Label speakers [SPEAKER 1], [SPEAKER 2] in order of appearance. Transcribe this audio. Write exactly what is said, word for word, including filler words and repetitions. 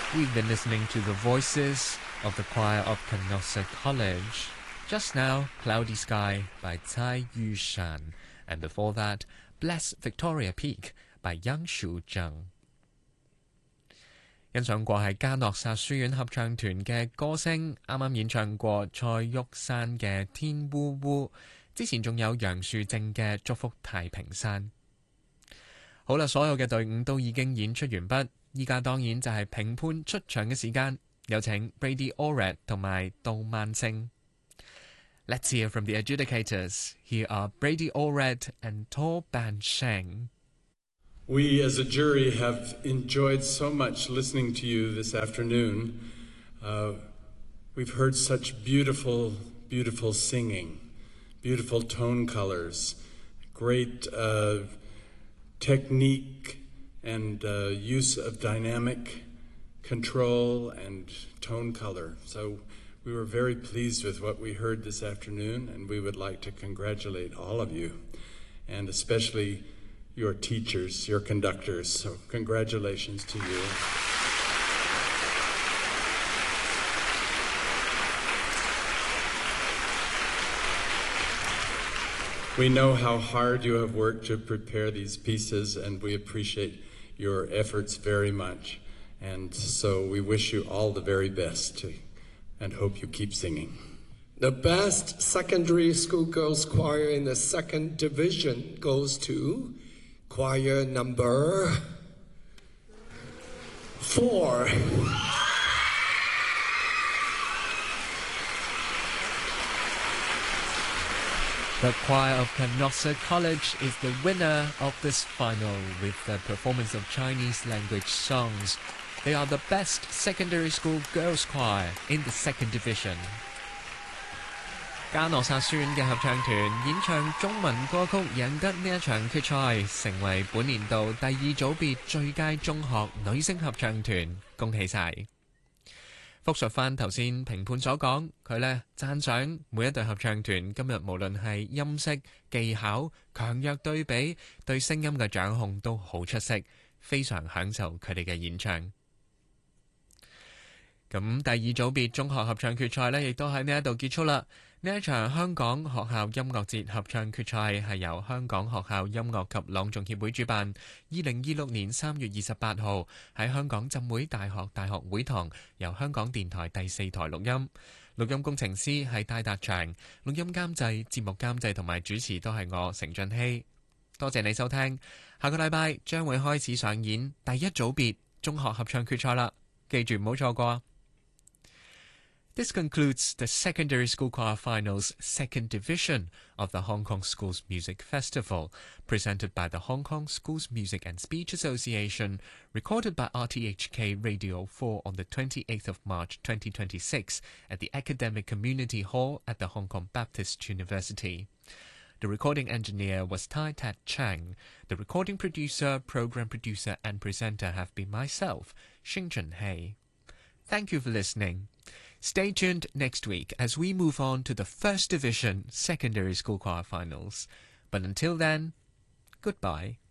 [SPEAKER 1] We've been listening to the voices of the choir of Canossa College. Just now, Cloudy Sky by Cai Yushan, and before that, Bless Victoria Peak by Yang Shu Zheng. 欣賞過係嘉諾撒書院合唱團嘅歌聲，啱啱演唱過蔡玉珊嘅《天烏烏》，之前仲有楊樹正嘅《祝福太平山》。好啦，所有嘅隊伍都已經演出完畢，依家當然就係評判出場嘅時間，有請 Brady Allred 同埋杜萬勝。Let's hear from the adjudicators. Here are Brady Allred and Tor Ban Sheng.
[SPEAKER 2] We as a jury have enjoyed so much listening to you this afternoon. Uh, we've heard such beautiful, beautiful singing, beautiful tone colors, great uh, technique and uh, use of dynamic control and tone color. So we were very pleased with what we heard this afternoon, and we would like to congratulate all of you, and especially your teachers, your conductors. So congratulations to you. We know how hard you have worked to prepare these pieces, and we appreciate your efforts very much. And so we wish you all the very best and hope you keep singing.
[SPEAKER 3] The best secondary school girls choir in the second division goes to choir number four.
[SPEAKER 1] The choir of Canossa College is the winner of this final with the performance of Chinese language songs. They are the best secondary school girls choir in the second division. 嘉諾撒書院嘅合唱團演唱中文歌曲《人吉》呢一場決賽，成為本年度第二組別最佳中學女聲合唱團，恭喜晒！複述翻頭先評判所講，佢呢讚賞每一隊合唱團今日無論係音色、技巧、強弱對比，對聲音嘅掌控都好出色，非常享受佢哋嘅演唱。咁第二組別中學合唱決賽呢，亦都喺呢一度結束啦。呢一場香港學校音樂節合唱決賽係由香港學校音樂及朗誦協會主辦，二零二六年三月二十八號喺香港浸會大學大學會堂，由香港電台第四台錄音。錄音工程師係戴達祥，錄音監製、節目監製同埋主持都係我成俊熙。多謝你收聽，下個禮拜將會開始上演第一組別中學合唱決賽啦，記住唔好錯過。This concludes the Secondary School Choir Finals Second Division of the Hong Kong Schools Music Festival, presented by the Hong Kong Schools Music and Speech Association, recorded by R T H K Radio four on the twenty-eighth of March twenty twenty-six at the Academic Community Hall at the Hong Kong Baptist University. The recording engineer was Tai Tat Chang. The recording producer, program producer and presenter have been myself, Xing Chunhei. Thank you for listening. Stay tuned next week as we move on to the First Division Secondary School Choir Finals. But until then, goodbye.